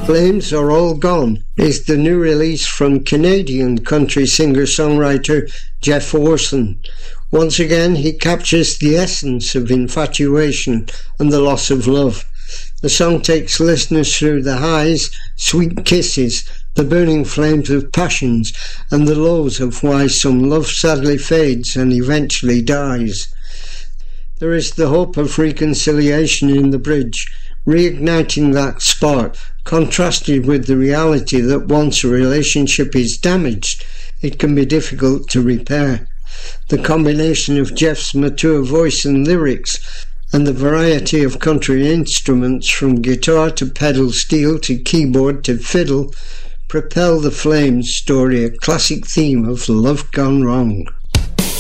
Flames Are All Gone is the new release from Canadian country singer-songwriter Jeff Orson. Once again, he captures the essence of infatuation and the loss of love. The song takes listeners through the highs, sweet kisses, the burning flames of passions, and the lows of why some love sadly fades and eventually dies. There is the hope of reconciliation in the bridge, reigniting that spark, contrasted with the reality that once a relationship is damaged, it can be difficult to repair. The combination of Jeff's mature voice and lyrics, and the variety of country instruments from guitar to pedal steel to keyboard to fiddle, propel the Flames story, a classic theme of love gone wrong.